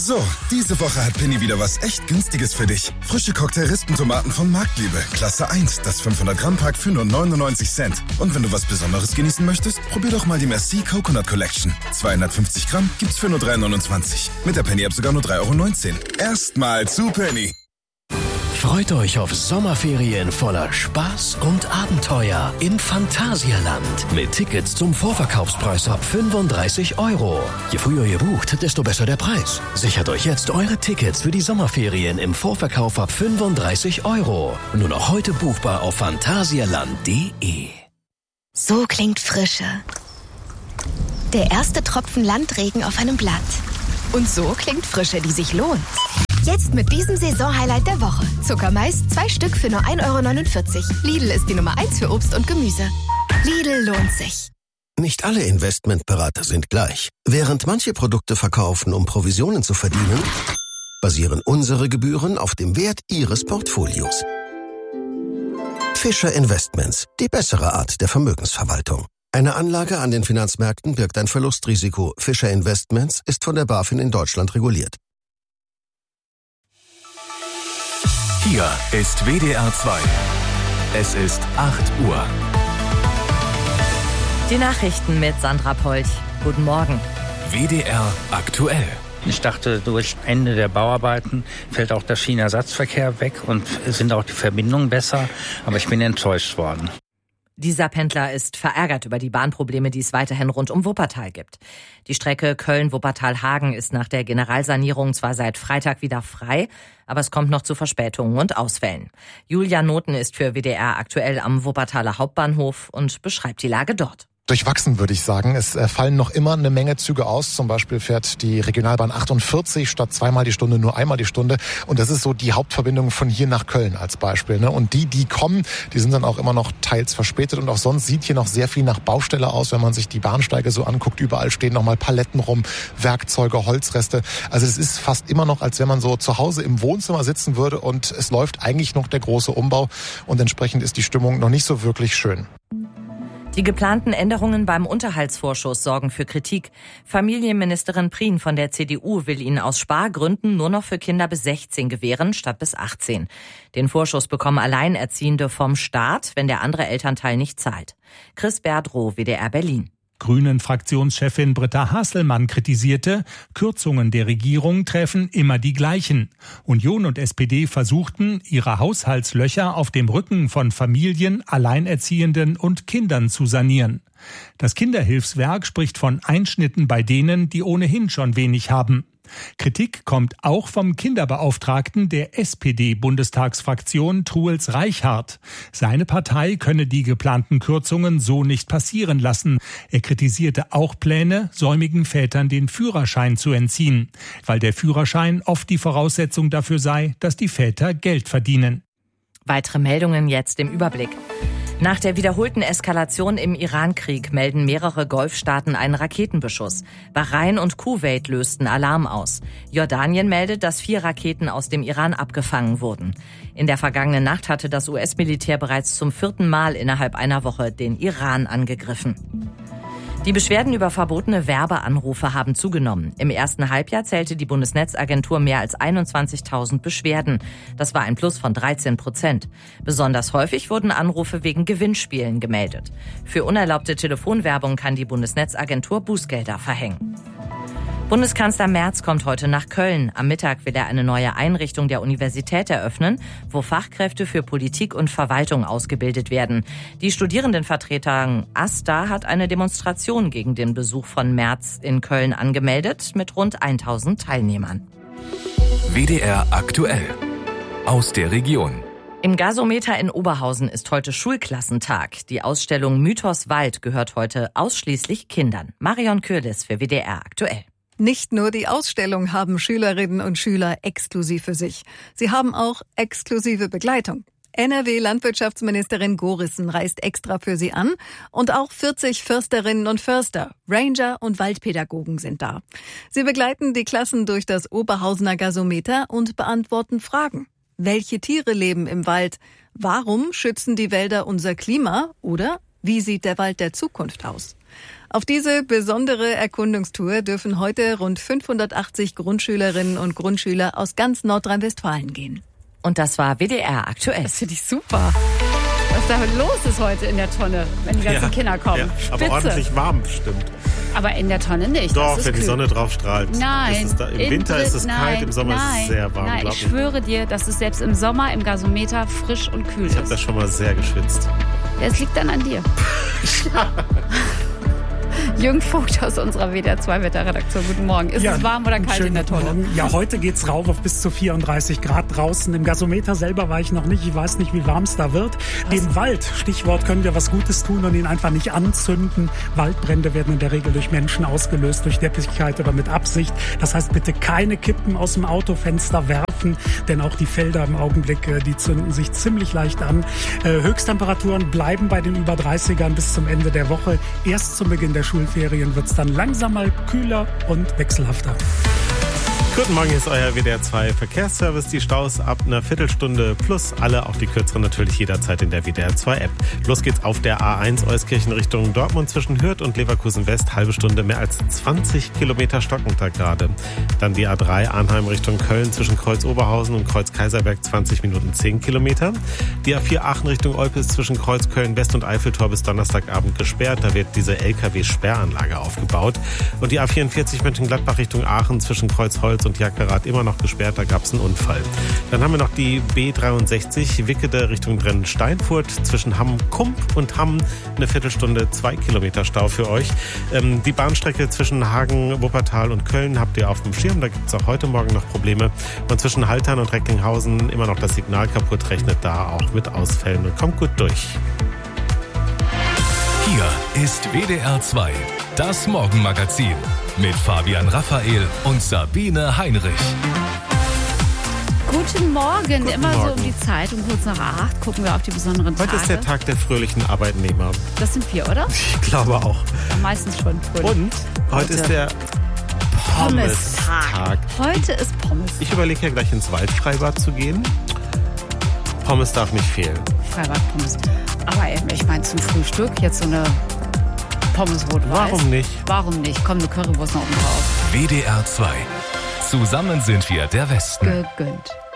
So, diese Woche hat Penny wieder was echt Günstiges für dich. Frische Cocktail-Rispentomaten von Marktliebe. Klasse 1, das 500-Gramm-Pack für nur 99 Cent. Und wenn du was Besonderes genießen möchtest, probier doch mal die Merci Coconut Collection. 250 Gramm gibt's für nur 3,29. Mit der Penny-App sogar nur 3,19 €. Erstmal zu Penny. Freut euch auf Sommerferien voller Spaß und Abenteuer im Phantasialand. Mit Tickets zum Vorverkaufspreis ab 35 €. Je früher ihr bucht, desto besser der Preis. Sichert euch jetzt eure Tickets für die Sommerferien im Vorverkauf ab 35 €. Nur noch heute buchbar auf phantasialand.de. So klingt Frische. Der erste Tropfen Landregen auf einem Blatt. Und so klingt Frische, die sich lohnt. Jetzt mit diesem Saisonhighlight der Woche. Zuckermais, 2 Stück für nur 1,49 €. Lidl ist die Nummer 1 für Obst und Gemüse. Lidl lohnt sich. Nicht alle Investmentberater sind gleich. Während manche Produkte verkaufen, um Provisionen zu verdienen, basieren unsere Gebühren auf dem Wert Ihres Portfolios. Fischer Investments, die bessere Art der Vermögensverwaltung. Eine Anlage an den Finanzmärkten birgt ein Verlustrisiko. Fischer Investments ist von der BaFin in Deutschland reguliert. Hier ist WDR 2. Es ist 8 Uhr. Die Nachrichten mit Sandra Polch. Guten Morgen. WDR aktuell. Ich dachte, durch Ende der Bauarbeiten fällt auch der Schienenersatzverkehr weg und sind auch die Verbindungen besser. Aber ich bin enttäuscht worden. Dieser Pendler ist verärgert über die Bahnprobleme, die es weiterhin rund um Wuppertal gibt. Die Strecke Köln-Wuppertal-Hagen ist nach der Generalsanierung zwar seit Freitag wieder frei, aber es kommt noch zu Verspätungen und Ausfällen. Julia Noten ist für WDR aktuell am Wuppertaler Hauptbahnhof und beschreibt die Lage dort. Durchwachsen, würde ich sagen. Es fallen noch immer eine Menge Züge aus. Zum Beispiel fährt die Regionalbahn 48 statt zweimal die Stunde nur einmal die Stunde. Und das ist so die Hauptverbindung von hier nach Köln als Beispiel. Und die kommen, die sind dann auch immer noch teils verspätet. Und auch sonst sieht hier noch sehr viel nach Baustelle aus, wenn man sich die Bahnsteige so anguckt. Überall stehen noch mal Paletten rum, Werkzeuge, Holzreste. Also es ist fast immer noch, als wenn man so zu Hause im Wohnzimmer sitzen würde und es läuft eigentlich noch der große Umbau. Und entsprechend ist die Stimmung noch nicht so wirklich schön. Die geplanten Änderungen beim Unterhaltsvorschuss sorgen für Kritik. Familienministerin Prien von der CDU will ihn aus Spargründen nur noch für Kinder bis 16 gewähren, statt bis 18. Den Vorschuss bekommen Alleinerziehende vom Staat, wenn der andere Elternteil nicht zahlt. Chris Berdrow, WDR Berlin. Grünen-Fraktionschefin Britta Hasselmann kritisierte, Kürzungen der Regierung treffen immer die gleichen. Union und SPD versuchten, ihre Haushaltslöcher auf dem Rücken von Familien, Alleinerziehenden und Kindern zu sanieren. Das Kinderhilfswerk spricht von Einschnitten bei denen, die ohnehin schon wenig haben. Kritik kommt auch vom Kinderbeauftragten der SPD-Bundestagsfraktion Truels Reichhardt. Seine Partei könne die geplanten Kürzungen so nicht passieren lassen. Er kritisierte auch Pläne, säumigen Vätern den Führerschein zu entziehen, weil der Führerschein oft die Voraussetzung dafür sei, dass die Väter Geld verdienen. Weitere Meldungen jetzt im Überblick. Nach der wiederholten Eskalation im Iran-Krieg melden mehrere Golfstaaten einen Raketenbeschuss. Bahrain und Kuwait lösten Alarm aus. Jordanien meldet, dass 4 Raketen aus dem Iran abgefangen wurden. In der vergangenen Nacht hatte das US-Militär bereits zum 4. Mal innerhalb einer Woche den Iran angegriffen. Die Beschwerden über verbotene Werbeanrufe haben zugenommen. Im ersten Halbjahr zählte die Bundesnetzagentur mehr als 21.000 Beschwerden. Das war ein Plus von 13%. Besonders häufig wurden Anrufe wegen Gewinnspielen gemeldet. Für unerlaubte Telefonwerbung kann die Bundesnetzagentur Bußgelder verhängen. Bundeskanzler Merz kommt heute nach Köln. Am Mittag will er eine neue Einrichtung der Universität eröffnen, wo Fachkräfte für Politik und Verwaltung ausgebildet werden. Die Studierendenvertretung AStA hat eine Demonstration gegen den Besuch von Merz in Köln angemeldet, mit rund 1000 Teilnehmern. WDR aktuell. Aus der Region. Im Gasometer in Oberhausen ist heute Schulklassentag. Die Ausstellung Mythos Wald gehört heute ausschließlich Kindern. Marion Kürlis für WDR aktuell. Nicht nur die Ausstellung haben Schülerinnen und Schüler exklusiv für sich. Sie haben auch exklusive Begleitung. NRW-Landwirtschaftsministerin Gorissen reist extra für sie an und auch 40 Försterinnen und Förster, Ranger und Waldpädagogen sind da. Sie begleiten die Klassen durch das Oberhausener Gasometer und beantworten Fragen. Welche Tiere leben im Wald? Warum schützen die Wälder unser Klima? Oder wie sieht der Wald der Zukunft aus? Auf diese besondere Erkundungstour dürfen heute rund 580 Grundschülerinnen und Grundschüler aus ganz Nordrhein-Westfalen gehen. Und das war WDR aktuell. Das finde ich super. Was da los ist heute in der Tonne, wenn die ganzen Kinder kommen. Ja, Spitze. aber ordentlich warm bestimmt. Aber in der Tonne nicht. Doch, das ist wenn die kühl. Sonne drauf strahlt. Nein. Im Winter ist es kalt, im Sommer ist es sehr warm. Nein, ich schwöre dir, dass es selbst im Sommer im Gasometer frisch und kühl ist. Ich habe das schon mal sehr geschwitzt. Es liegt dann an dir. Jürgen Vogt aus unserer WDR-2-Wetterredaktion. Guten Morgen. Ist es warm oder kalt in der Tonne? Morgen. Ja, heute geht's rauf auf bis zu 34 Grad draußen. Im Gasometer selber war ich noch nicht. Ich weiß nicht, wie warm es da wird. Dem Wald, Stichwort, können wir was Gutes tun und ihn einfach nicht anzünden. Waldbrände werden in der Regel durch Menschen ausgelöst, durch Deppigkeit oder mit Absicht. Das heißt, bitte keine Kippen aus dem Autofenster werfen, denn auch die Felder im Augenblick, die zünden sich ziemlich leicht an. Höchsttemperaturen bleiben bei den über 30ern bis zum Ende der Woche. Erst zum Beginn der Schulferien wird es dann langsam mal kühler und wechselhafter. Guten Morgen, hier ist euer WDR 2 Verkehrsservice. Die Staus ab einer Viertelstunde plus alle, auch die kürzeren natürlich jederzeit in der WDR 2 App. Los geht's auf der A1 Euskirchen Richtung Dortmund zwischen Hürth und Leverkusen West. Halbe Stunde, mehr als 20 Kilometer stockend da gerade. Dann die A3 Arnheim Richtung Köln zwischen Kreuz Oberhausen und Kreuz Kaiserberg 20 Minuten 10 Kilometer. Die A4 Aachen Richtung Olpe zwischen Kreuz Köln West und Eiffeltor bis Donnerstagabend gesperrt. Da wird diese LKW-Sperranlage aufgebaut. Und die A44 Mönchengladbach Richtung Aachen zwischen Kreuzholz und Jackerath immer noch gesperrt, da gab es einen Unfall. Dann haben wir noch die B63 Wickede Richtung Brennen-Steinfurt zwischen Hamm-Kump und Hamm eine Viertelstunde, 2 Kilometer Stau für euch. Die Bahnstrecke zwischen Hagen, Wuppertal und Köln habt ihr auf dem Schirm, da gibt es auch heute Morgen noch Probleme. Und zwischen Haltern und Recklinghausen immer noch das Signal kaputt, rechnet da auch mit Ausfällen und kommt gut durch. Hier ist WDR 2, das Morgenmagazin mit Fabian Raphael und Sabine Heinrich. Guten Morgen. Immer Morgen. so um die Zeit, um kurz nach 8 gucken wir auf die besonderen Tage. Heute ist der Tag der fröhlichen Arbeitnehmer. Das sind wir, oder? Ich glaube auch. Meistens schon. Und heute ist der Pommes-Tag. Heute ist Pommes. Ich überlege ja gleich ins Waldfreibad zu gehen. Pommes darf nicht fehlen. Freibad-Pommes. Aber ich meine zum Frühstück jetzt so eine Pommes rot-weiß. Warum nicht? Warum nicht? Komm, eine Currywurst noch oben drauf. WDR 2. Zusammen sind wir der Westen. Gegönnt.